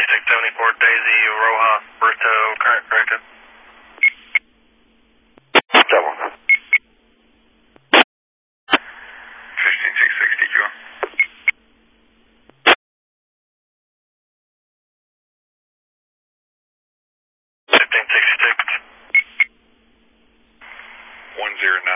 674 Daisy, Rojas, Berto, current corrected. 7. 15660 QM. 1566. 109